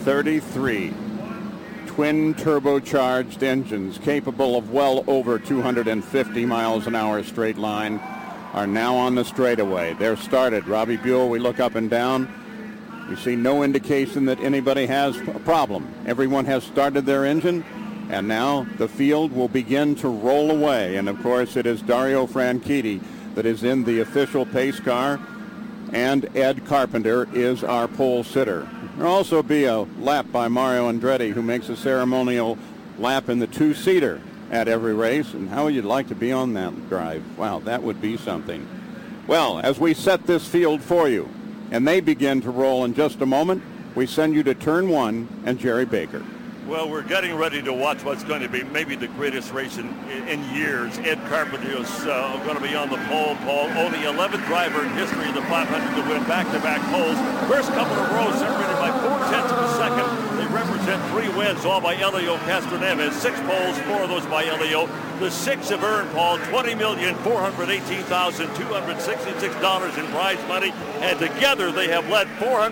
33 twin turbocharged engines capable of well over 250 miles an hour straight line are now on the straightaway. They're started. Robbie Buell, we look up and down. We see no indication that anybody has a problem. Everyone has started their engine, and now the field will begin to roll away. And of course, it is Dario Franchitti that is in the official pace car, and Ed Carpenter is our pole sitter. There'll also be a lap by Mario Andretti, who makes a ceremonial lap in the two-seater at every race. And how would you like to be on that drive? Wow, that would be something. Well, as we set this field for you, and they begin to roll in just a moment, we send you to turn one and Jerry Baker. Well, we're getting ready to watch what's going to be maybe the greatest race in years. Ed Carpenter is going to be on the pole, Paul. Only 11th driver in history of the 500 to win back-to-back poles. First couple of rows separated by 0.4 of a second. They represent 3 wins, all by Elio Castroneves. 6 poles, 4 of those by Elio. The 6 have earned, Paul, $20,418,266 in prize money, and together they have led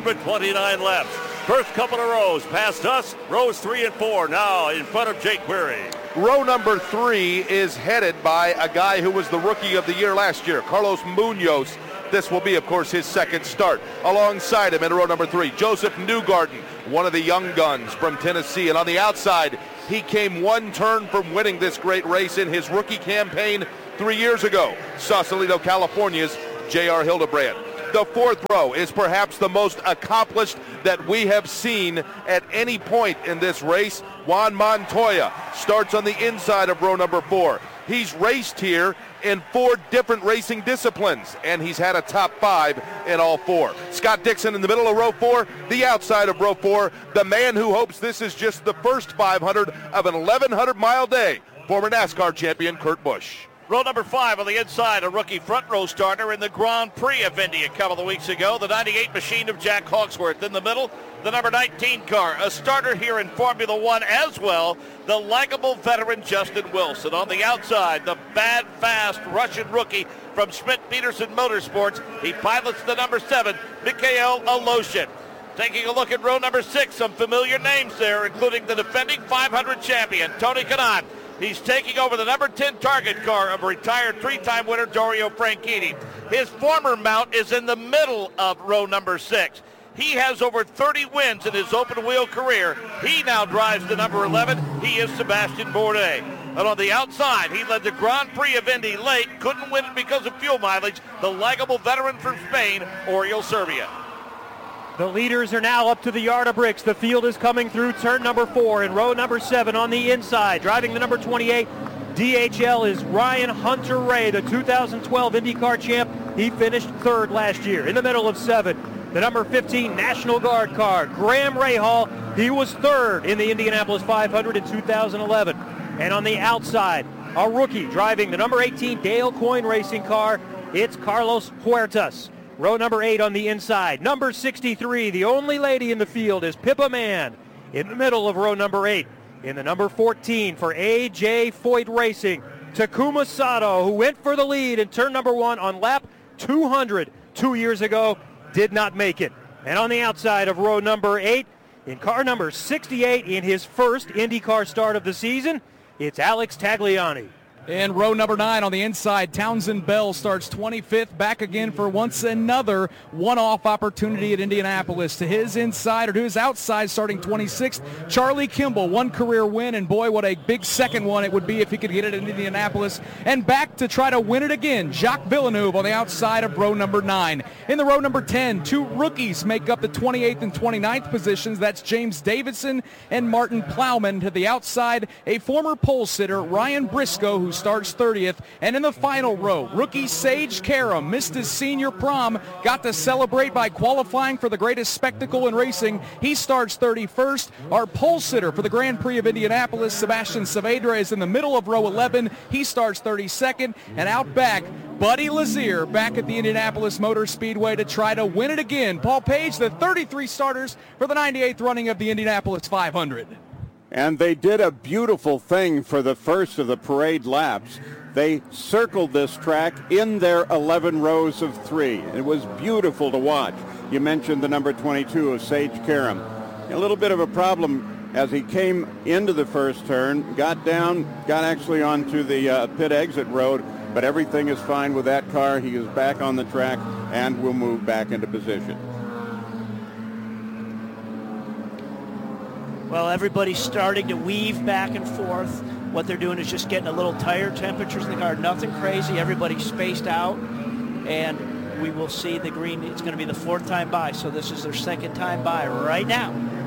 429 laps. First couple of rows past us, rows 3 and 4 now in front of Jake Query. Row number 3 is headed by a guy who was the Rookie of the Year last year, Carlos Munoz. This will be, of course, his second start. Alongside him in row number 3, Joseph Newgarden, one of the young guns from Tennessee. And on the outside, he came one turn from winning this great race in his rookie campaign 3 years ago, Sausalito, California's J.R. Hildebrand. The 4th row is perhaps the most accomplished that we have seen at any point in this race. Juan Montoya starts on the inside of row number 4. He's raced here in 4 different racing disciplines, and he's had a top 5 in all 4. Scott Dixon in the middle of row 4, the outside of row 4, the man who hopes this is just the first 500 of an 1,100-mile day, former NASCAR champion Kurt Busch. Row number 5 on the inside, a rookie front row starter in the Grand Prix of Indy a couple of weeks ago, the 98 machine of Jack Hawksworth. In the middle, the number 19 car, a starter here in Formula One as well, the likable veteran Justin Wilson. On the outside, the bad, fast Russian rookie from Schmidt-Peterson Motorsports. He pilots the number 7, Mikhail Aloshin. Taking a look at row number 6, some familiar names there, including the defending 500 champion, Tony Kanaan. He's taking over the number 10 target car of retired 3-time winner Dario Franchitti. His former mount is in the middle of row number 6. He has over 30 wins in his open wheel career. He now drives the number 11. He is Sebastian Bourdais. And on the outside, he led the Grand Prix of Indy late, couldn't win it because of fuel mileage, the likable veteran from Spain, Oriol Serbia. The leaders are now up to the yard of bricks. The field is coming through turn number 4 in row number 7 on the inside. Driving the number 28 DHL is Ryan Hunter-Reay, the 2012 IndyCar champ. He finished 3rd last year. In the middle of 7, the number 15 National Guard car, Graham Rahal. He was 3rd in the Indianapolis 500 in 2011. And on the outside, a rookie driving the number 18 Dale Coyne racing car. It's Carlos Huertas. Row number 8 on the inside. Number 63, the only lady in the field, is Pippa Mann in the middle of row number 8. In the number 14 for A.J. Foyt Racing, Takuma Sato, who went for the lead in turn number 1 on lap 200 2 years ago, did not make it. And on the outside of row number 8, in car number 68, in his first IndyCar start of the season, it's Alex Tagliani. In row number 9 on the inside, Townsend Bell starts 25th, back again for once another one-off opportunity at Indianapolis. To his inside, or to his outside, starting 26th, Charlie Kimball, 1 career win, and boy, what a big second one it would be if he could get it in Indianapolis. And back to try to win it again, Jacques Villeneuve on the outside of row number 9. In the row number 10, 2 rookies make up the 28th and 29th positions. That's James Davidson and Martin Plowman. To the outside, a former pole sitter, Ryan Briscoe, who starts 30th. And in the final row, rookie Sage Karam missed his senior prom, got to celebrate by qualifying for the greatest spectacle in racing. He starts 31st. Our pole sitter for the Grand Prix of Indianapolis, Sebastian Saavedra, is in the middle of row 11. He starts 32nd. And out back, Buddy Lazier back at the Indianapolis Motor Speedway to try to win it again. Paul Page, the 33 starters for the 98th running of the Indianapolis 500. And they did a beautiful thing for the first of the parade laps. They circled this track in their 11 rows of 3. It was beautiful to watch. You mentioned the number 22 of Sage Karam. A little bit of a problem as he came into the first turn, got down, got actually onto the pit exit road, but everything is fine with that car. He is back on the track and will move back into position. Well, everybody's starting to weave back and forth. What they're doing is just getting a little tire temperatures in the car. Nothing crazy. Everybody's spaced out. And we will see the green. It's going to be the 4th time by. So this is their 2nd time by right now.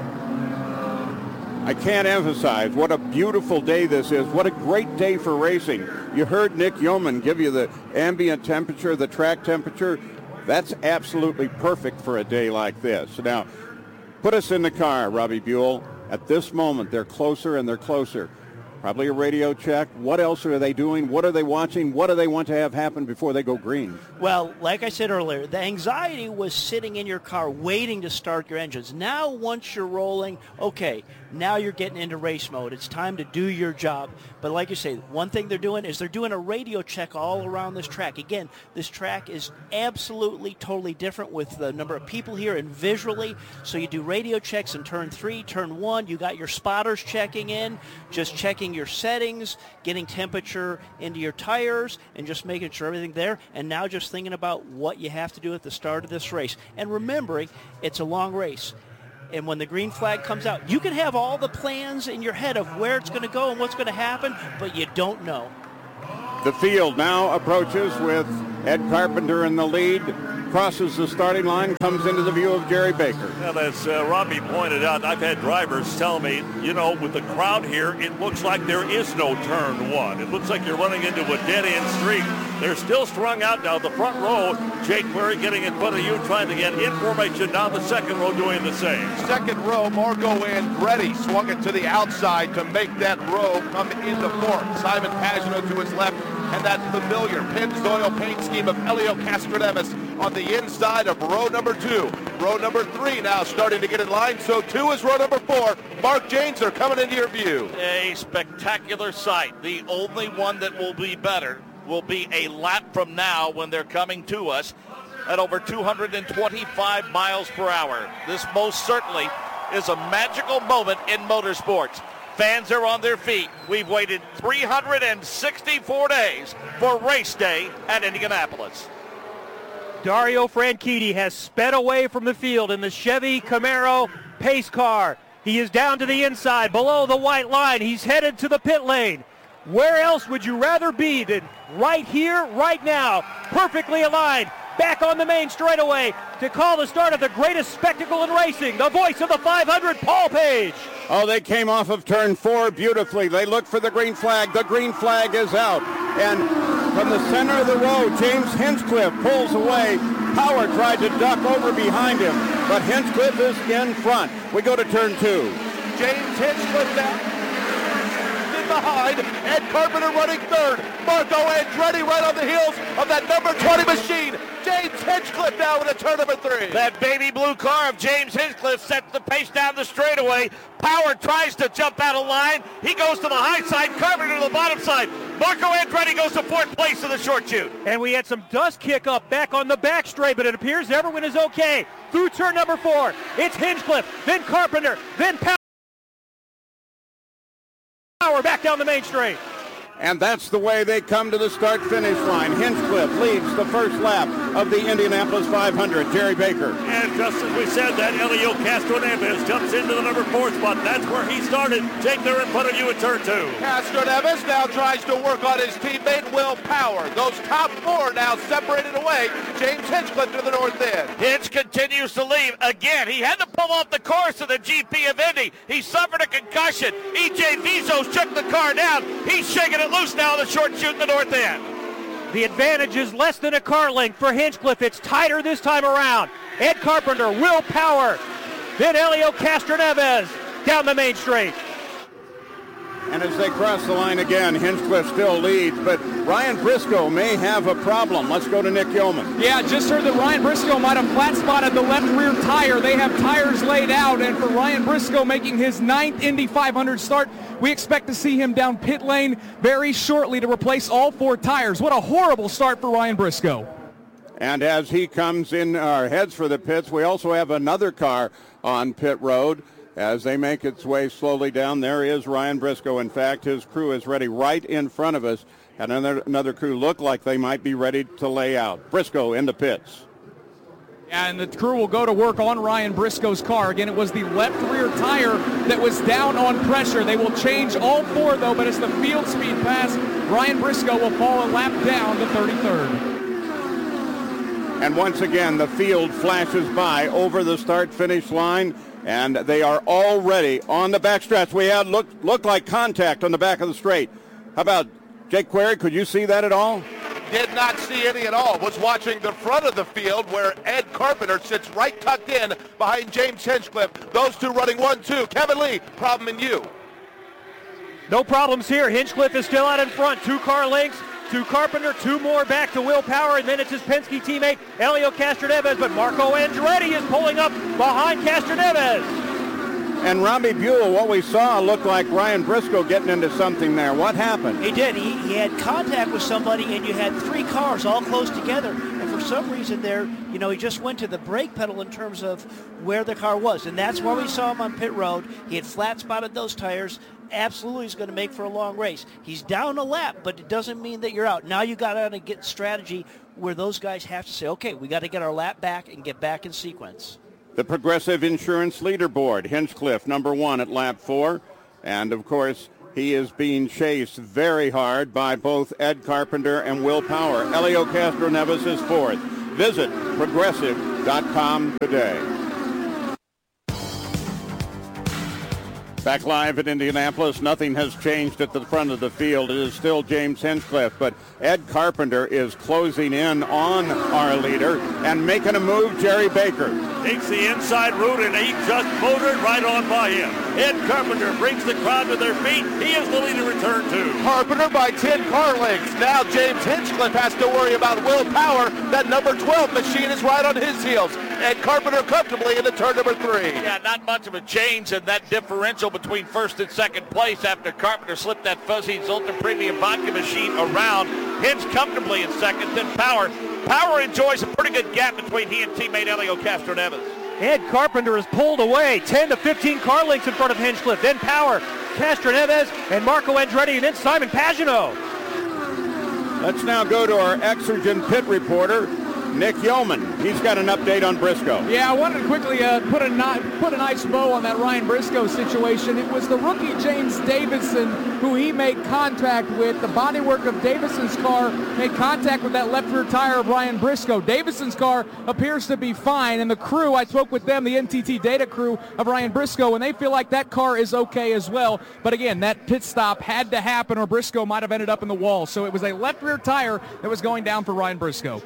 I can't emphasize what a beautiful day this is. What a great day for racing. You heard Nick Yeoman give you the ambient temperature, the track temperature. That's absolutely perfect for a day like this. Now, put us in the car, Robbie Buell. At this moment, they're closer and they're closer. Probably a radio check. What else are they doing? What are they watching? What do they want to have happen before they go green? Well, like I said earlier, the anxiety was sitting in your car waiting to start your engines. Now, once you're rolling, okay, now you're getting into race mode. It's time to do your job. But like you say, one thing they're doing is they're doing a radio check all around this track. Again, this track is absolutely, totally different with the number of people here and visually. So you do radio checks in turn 3, turn 1. You got your spotters checking in, just checking your settings, getting temperature into your tires, and just making sure everything there. And now just thinking about what you have to do at the start of this race. And remembering, it's a long race. And when the green flag comes out, you can have all the plans in your head of where it's going to go and what's going to happen, but you don't know. The field now approaches with Ed Carpenter in the lead, crosses the starting line, comes into the view of Jerry Baker. Well, as Robbie pointed out, I've had drivers tell me, you know, with the crowd here, it looks like there is no turn 1. It looks like you're running into a dead-end street. They're still strung out now. The front row, Jake Query getting in front of you, trying to get information. Now the second row doing the same. Second row, Marco Andretti swung it to the outside to make that row come into form. Simon Pagano to his left, and that familiar Pennzoil paint scheme of Elio Castroneves on the inside of row number 2. Row number 3 now starting to get in line. So 2 is row number 4. Mark Janes are coming into your view. A spectacular sight. The only one that will be better will be a lap from now when they're coming to us at over 225 miles per hour. This most certainly is a magical moment in motorsports. Fans are on their feet. We've waited 364 days for race day at Indianapolis. Dario Franchitti has sped away from the field in the Chevy Camaro pace car. He is down to the inside, below the white line. He's headed to the pit lane. Where else would you rather be than right here, right now, perfectly aligned, back on the main straightaway to call the start of the greatest spectacle in racing, the voice of the 500, Paul Page. Oh, they came off of turn 4 beautifully. They look for the green flag. The green flag is out. And from the center of the road, James Hinchcliffe pulls away. Power tried to duck over behind him, but Hinchcliffe is in front. We go to turn 2. James Hinchcliffe down behind, Ed Carpenter running 3rd. Marco Andretti right on the heels of that number 20 machine. James Hinchcliffe now in a turn number 3. That baby blue car of James Hinchcliffe sets the pace down the straightaway. Power tries to jump out of line. He goes to the high side, Carpenter to the bottom side. Marco Andretti goes to 4th place in the short chute. And we had some dust kick up back on the back straight, but it appears everyone is okay. Through turn number 4, it's Hinchcliffe, then Carpenter, then Power back down the main straight. And that's the way they come to the start-finish line. Hinchcliffe leads the first lap of the Indianapolis 500. Jerry Baker. And just as we said, that Elio Castroneves jumps into the number 4 spot. That's where he started. Jake, they're in front of you at turn 2. Castroneves now tries to work on his teammate Will Power. Those top 4 now separated away. James Hinchcliffe to the north end. Hinch continues to leave. Again, he had to pull off the course of the GP of Indy. He suffered a concussion. E.J. Vizos shook the car down. He's shaking it loose now in the short chute in the north end. The advantage is less than a car length for Hinchcliffe. It's tighter this time around. Ed Carpenter, Will Power, then Elio Castroneves down the main straight. And as they cross the line again, Hinchcliffe still leads, but Ryan Briscoe may have a problem. Let's go to Nick Yeoman. Yeah, just heard that Ryan Briscoe might have flat spotted the left rear tire. They have tires laid out, and for Ryan Briscoe making his 9th Indy 500 start, we expect to see him down pit lane very shortly to replace all 4 tires. What a horrible start for Ryan Briscoe. And as he comes in, heads for the pits, we also have another car on pit road. as they make its way slowly down. There is Ryan Briscoe. In fact, his crew is ready right in front of us, and another crew look like they might be ready to lay out. Briscoe into pits. And the crew will go to work on Ryan Briscoe's car. Again, it was the left rear tire that was down on pressure. They will change all four, though, but as the field speed pass, Ryan Briscoe will fall a lap down to 33rd. And once again, the field flashes by over the start-finish line, and they are already on the backstretch. We had looked like contact on the back of the straight. How about Jake Query? Could you see that at all? Did not see any at all. Was watching the front of the field where Ed Carpenter sits right tucked in behind James Hinchcliffe. Those two running 1-2. Kevin Lee, problem in you. No problems here. Hinchcliffe is still out in front. 2 car lengths to Carpenter, 2 more back to Will Power, and then it's his Penske teammate, Helio Castroneves, but Marco Andretti is pulling up behind Castroneves. And Robbie Buell, what we saw looked like Ryan Briscoe getting into something there. What happened? He did. He had contact with somebody, and you had 3 cars all close together. And for some reason there, he just went to the brake pedal in terms of where the car was. And that's why we saw him on pit road. He had flat spotted those tires. Absolutely is going to make for a long race. He's down a lap, but it doesn't mean that you're out. Now you got to get strategy where those guys have to say, okay, we got to get our lap back and get back in sequence. The Progressive Insurance Leaderboard, Hinchcliffe, number 1 at lap 4. And, of course, he is being chased very hard by both Ed Carpenter and Will Power. Helio Castroneves is 4th. Visit Progressive.com today. Back live at Indianapolis, nothing has changed at the front of the field. It is still James Hinchcliffe, but Ed Carpenter is closing in on our leader and making a move, Jerry Baker. Takes the inside route, and he just motored right on by him. Ed Carpenter brings the crowd to their feet. He is the leader return to. Carpenter by 10 car lengths. Now James Hinchcliffe has to worry about Will Power. That number 12 machine is right on his heels. Ed Carpenter comfortably into turn number 3. Yeah, not much of a change in that differential between first and second place after Carpenter slipped that Fuzzy's Ultra Premium Vodka machine around. Hinch comfortably in second, then Power. Power enjoys a pretty good gap between he and teammate Helio Castroneves. Ed Carpenter is pulled away, 10 to 15 car lengths in front of Hinchcliffe. Then Power, Castroneves, and Marco Andretti, and then Simon Pagenaud. Let's now go to our Exergen pit reporter, Nick Yeoman. He's got an update on Briscoe. Yeah, I wanted to quickly put a nice bow on that Ryan Briscoe situation. It was the rookie James Davison who he made contact with. The bodywork of Davison's car made contact with that left rear tire of Ryan Briscoe. Davison's car appears to be fine, and the crew, I spoke with them, the NTT data crew of Ryan Briscoe, and they feel like that car is okay as well. But again, that pit stop had to happen or Briscoe might have ended up in the wall. So it was a left rear tire that was going down for Ryan Briscoe.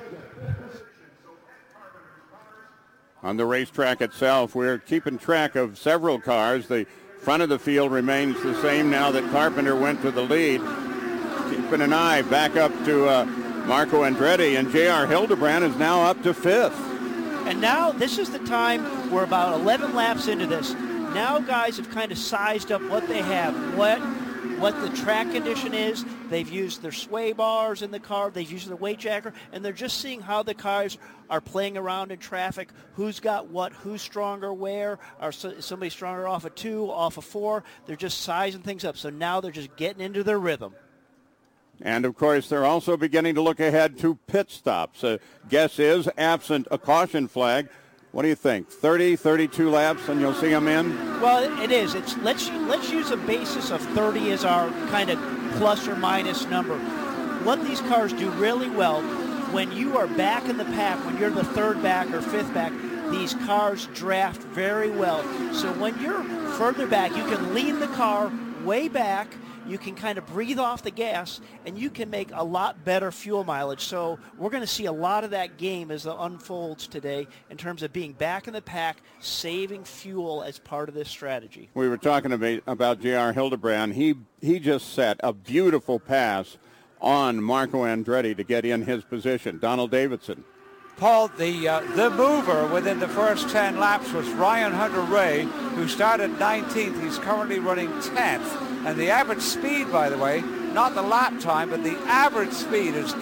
On the racetrack itself, we're keeping track of several cars. The front of the field remains the same now that Carpenter went to the lead. Keeping an eye back up to Marco Andretti, and J.R. Hildebrand is now up to 5th. And now this is the time, we're about 11 laps into this. Now guys have kind of sized up what they have, what the track condition is. They've used their sway bars in the car. They've used their weight jacker, and they're just seeing how the cars are playing around in traffic. Who's got what? Who's stronger where? Is somebody stronger off of 2, off of 4? They're just sizing things up. So now they're just getting into their rhythm. And, of course, they're also beginning to look ahead to pit stops. Guess is, absent a caution flag, what do you think? 30, 32 laps, and you'll see them in? Well, it is. Let's use a basis of 30 as our kind of plus or minus number. What these cars do really well, when you are back in the pack, when you're the 3rd back or 5th back, these cars draft very well. So when you're further back, you can lean the car way back. You can kind of breathe off the gas, and you can make a lot better fuel mileage. So we're going to see a lot of that game as it unfolds today in terms of being back in the pack, saving fuel as part of this strategy. We were talking about J.R. Hildebrand. He just set a beautiful pass on Marco Andretti to get in his position. Donald Davidson. Paul, the mover within the first 10 laps was Ryan Hunter-Ray, who started 19th. He's currently running 10th. And the average speed, by the way, not the lap time, but the average speed is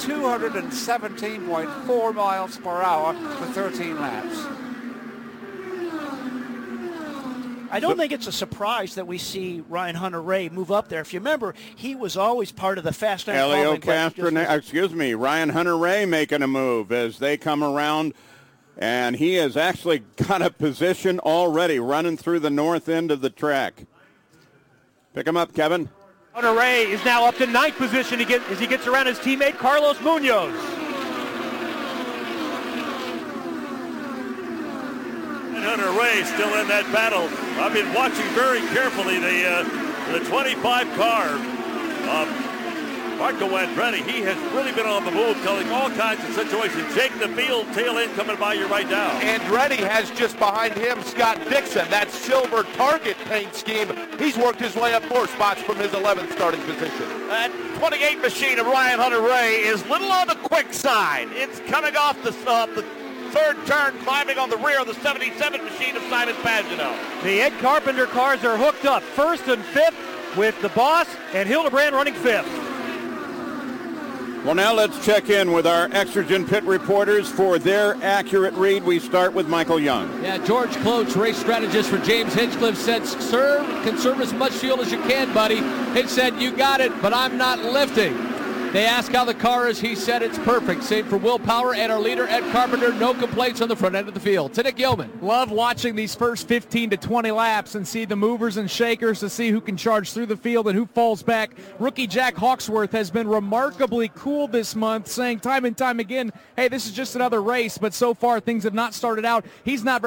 217.4 miles per hour for 13 laps. I don't think it's a surprise that we see Ryan Hunter-Reay move up there. If you remember, he was always part of the Fast 9 Helio Ryan Hunter-Reay making a move as they come around, and he has actually got a position already running through the north end of the track. Pick him up, Kevin. Hunter-Reay is now up to 9th position as he gets around his teammate Carlos Munoz. And Hunter-Reay still in that battle. I've been watching very carefully the 25 car of Marco Andretti. He has really been on the move, telling all kinds of situations. Jake the field, tail end coming by you right now. Andretti has just behind him Scott Dixon, that silver target paint scheme. He's worked his way up 4 spots from his 11th starting position. That 28 machine of Ryan Hunter-Reay is little on the quick side. It's coming off the third turn, climbing on the rear of the 77 machine of Simon Pagenaud. The Ed Carpenter cars are hooked up 1st and 5th with the boss and Hildebrand running 5th. Well, now let's check in with our Exergen pit reporters for their accurate read. We start with Michael Young. Yeah, George Cloach, race strategist for James Hinchcliffe, said, conserve as much fuel as you can, buddy. Hitch said, you got it, but I'm not lifting. They asked how the car is. He said it's perfect. Same for Will Power and our leader, Ed Carpenter. No complaints on the front end of the field. To Nick Yeoman. Love watching these first 15 to 20 laps and see the movers and shakers to see who can charge through the field and who falls back. Rookie Jack Hawksworth has been remarkably cool this month, saying time and time again, hey, this is just another race, but so far things have not started out. He's not very